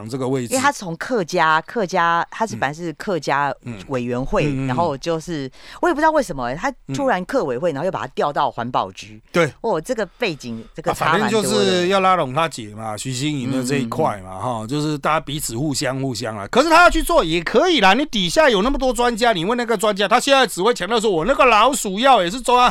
长这个位置， 因为他从客家，他本来是客家委员会，然后就是我也不知道为什么他突然客委会，然后又把他调到环保局。 对， 这个背景这个差反正就蛮多的。 是要拉拢他姐嘛，徐新莹的这一块嘛，就是大家彼此互相啦。可是他要去做也可以啦，你底下有那么多专家，你问那个专家，他现在只会强调说我那个老鼠药也是中央